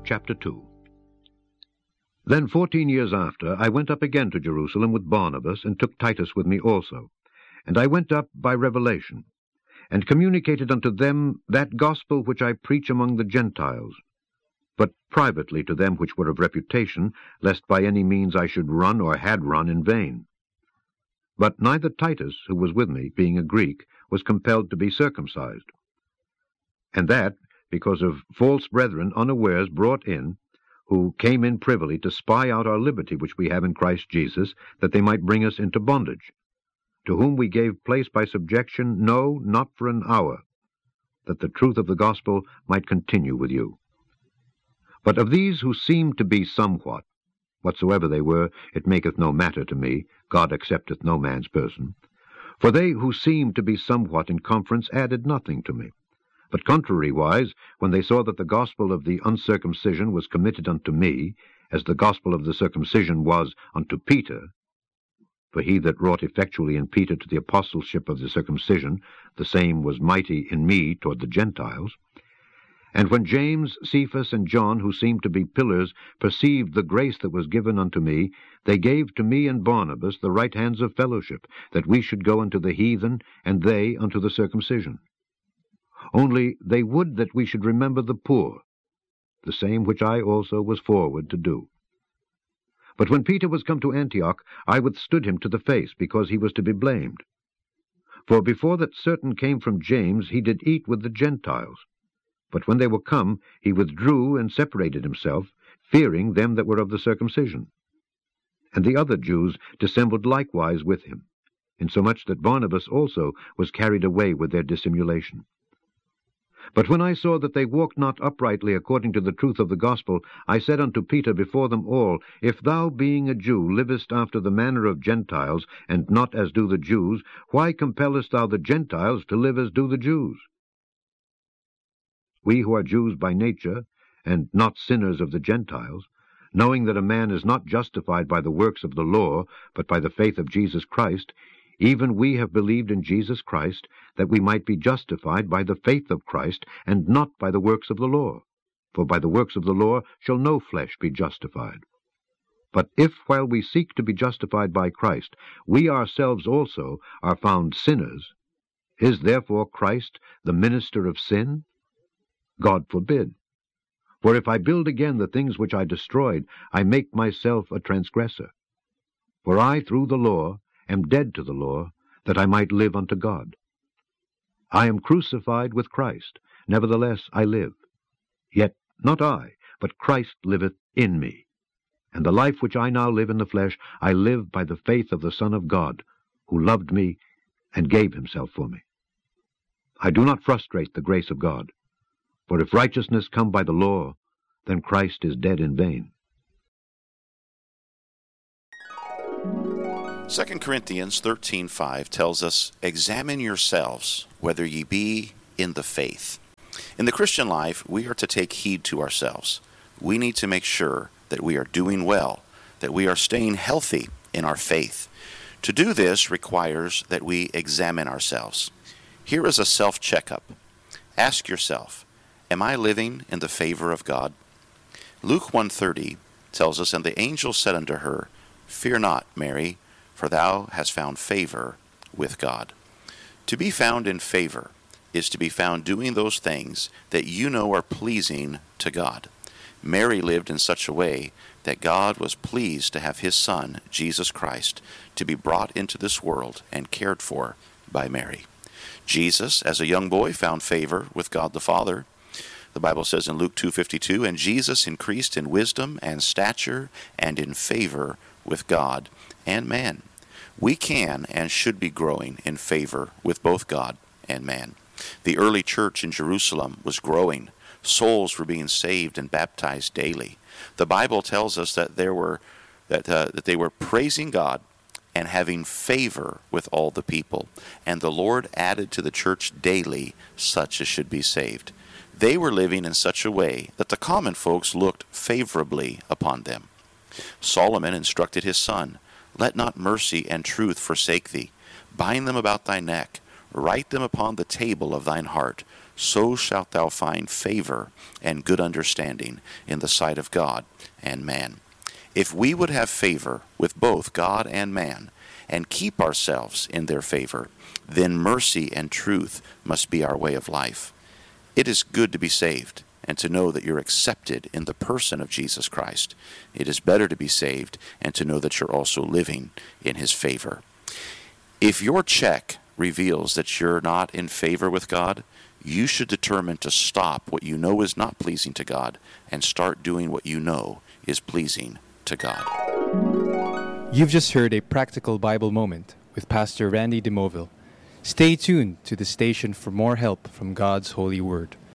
chapter 2. Then 14 years after, I went up again to Jerusalem with Barnabas, and took Titus with me also. And I went up by revelation, and communicated unto them that gospel which I preach among the Gentiles, but privately to them which were of reputation, lest by any means I should run or had run in vain. But neither Titus, who was with me, being a Greek, was compelled to be circumcised. And that, because of false brethren unawares brought in, who came in privily to spy out our liberty which we have in Christ Jesus, that they might bring us into bondage, to whom we gave place by subjection, no, not for an hour, that the truth of the gospel might continue with you. But of these who seemed to be somewhat, whatsoever they were, it maketh no matter to me, God accepteth no man's person. For they who seemed to be somewhat in conference added nothing to me. But contrariwise, when they saw that the gospel of the uncircumcision was committed unto me, as the gospel of the circumcision was unto Peter, for he that wrought effectually in Peter to the apostleship of the circumcision, the same was mighty in me toward the Gentiles. And when James, Cephas, and John, who seemed to be pillars, perceived the grace that was given unto me, they gave to me and Barnabas the right hands of fellowship, that we should go unto the heathen, and they unto the circumcision. Only they would that we should remember the poor, the same which I also was forward to do. But when Peter was come to Antioch, I withstood him to the face, because he was to be blamed. For before that certain came from James, he did eat with the Gentiles. But when they were come, he withdrew and separated himself, fearing them that were of the circumcision. And the other Jews dissembled likewise with him, insomuch that Barnabas also was carried away with their dissimulation. But when I saw that they walked not uprightly according to the truth of the gospel, I said unto Peter before them all, If thou, being a Jew, livest after the manner of Gentiles, and not as do the Jews, why compellest thou the Gentiles to live as do the Jews? We who are Jews by nature, and not sinners of the Gentiles, knowing that a man is not justified by the works of the law, but by the faith of Jesus Christ, even we have believed in Jesus Christ, that we might be justified by the faith of Christ, and not by the works of the law. For by the works of the law shall no flesh be justified. But if, while we seek to be justified by Christ, we ourselves also are found sinners, is therefore Christ the minister of sin? God forbid. For if I build again the things which I destroyed, I make myself a transgressor. For I, through the law, am dead to the law, that I might live unto God. I am crucified with Christ, nevertheless I live. Yet not I, but Christ liveth in me. And the life which I now live in the flesh, I live by the faith of the Son of God, who loved me and gave himself for me. I do not frustrate the grace of God. For if righteousness come by the law, then Christ is dead in vain. 2 Corinthians 13:5 tells us, Examine yourselves, whether ye be in the faith. In the Christian life, we are to take heed to ourselves. We need to make sure that we are doing well, that we are staying healthy in our faith. To do this requires that we examine ourselves. Here is a self-checkup. Ask yourself, am I living in the favor of God? Luke 1:30 tells us, And the angel said unto her, Fear not, Mary, for thou hast found favor with God. To be found in favor is to be found doing those things that you know are pleasing to God. Mary lived in such a way that God was pleased to have his Son, Jesus Christ, to be brought into this world and cared for by Mary. Jesus, as a young boy, found favor with God the Father. The Bible says in Luke 2:52, And Jesus increased in wisdom and stature and in favor with God and man. We can and should be growing in favor with both God and man. The early church in Jerusalem was growing. Souls were being saved and baptized daily. The Bible tells us that they were praising God and having favor with all the people. And the Lord added to the church daily such as should be saved. They were living in such a way that the common folks looked favorably upon them. Solomon instructed his son, Let not mercy and truth forsake thee. Bind them about thy neck. Write them upon the table of thine heart. so shalt thou find favor and good understanding in the sight of God and man. If we would have favor with both God and man, and keep ourselves in their favor, then mercy and truth must be our way of life. It is good to be saved and to know that you're accepted in the person of Jesus Christ. It is better to be saved and to know that you're also living in his favor. If your check reveals that you're not in favor with God, you should determine to stop what you know is not pleasing to God and start doing what you know is pleasing to God. You've just heard a practical Bible moment with Pastor Randy DeMoville. Stay tuned to the station for more help from God's holy word.